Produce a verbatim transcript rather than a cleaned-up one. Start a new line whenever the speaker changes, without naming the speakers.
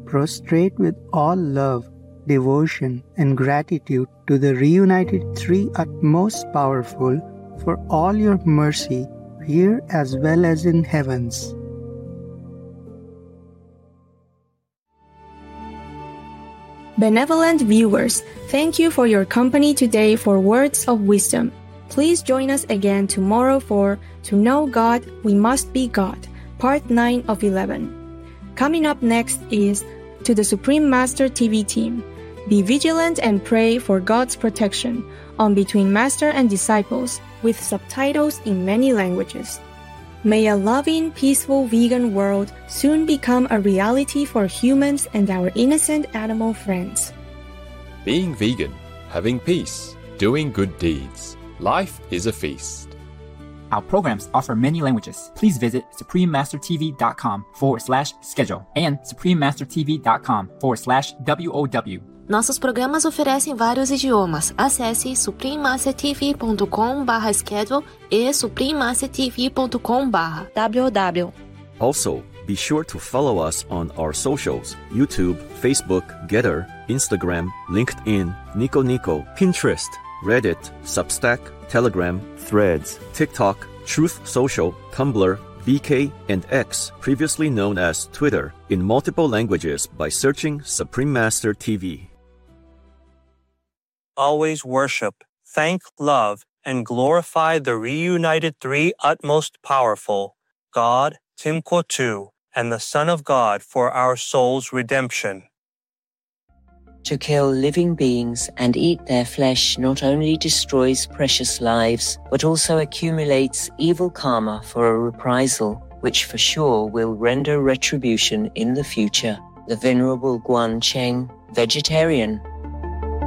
prostrate with all love, devotion, and gratitude to the reunited Three Utmost Powerful for all your mercy here as well as in heavens.
Benevolent viewers, thank you for your company today for Words of Wisdom. Please join us again tomorrow for To Know God, We Must Be God, Part nine of eleven. Coming up next is To the Supreme Master T V Team. Be vigilant and pray for God's protection on Between Master and Disciples with subtitles in many languages. May a loving, peaceful vegan world soon become a reality for humans and our innocent animal friends.
Being vegan, having peace, doing good deeds. Life is a feast.
Our programs offer many languages. Please visit suprememastertv.com forward slash schedule and suprememastertv.com forward slash WOW.
Nossos programas oferecem vários idiomas. Acesse suprememastertv.com barra schedule e suprememastertv.com barra WOW.
Also, be sure to follow us on our socials: YouTube, Facebook, Getter, Instagram, LinkedIn, Nico Nico, Pinterest, Reddit, Substack, Telegram, Threads, TikTok, Truth Social, Tumblr, V K, and X, previously known as Twitter, in multiple languages by searching Supreme Master T V.
Always worship, thank, love, and glorify the reunited Three Utmost Powerful, God, Timquatu, and the Son of God for our soul's redemption.
To kill living beings and eat their flesh not only destroys precious lives, but also accumulates evil karma for a reprisal, which for sure will render retribution in the future. The Venerable Guan Cheng, vegetarian,